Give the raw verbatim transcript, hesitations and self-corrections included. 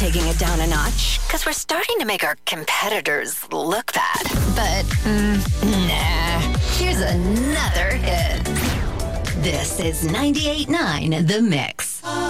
taking it down a notch because we're starting to make our competitors look bad. But, mm, nah. Here's another hit. This is ninety-eight point nine The Mix.